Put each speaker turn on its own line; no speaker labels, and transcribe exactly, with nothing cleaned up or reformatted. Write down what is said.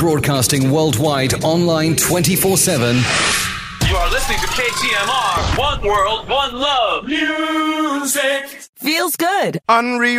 Broadcasting worldwide, online twenty-four seven.
You are listening to K T M R. One world, one love. Music.
Feels good.
Unreal.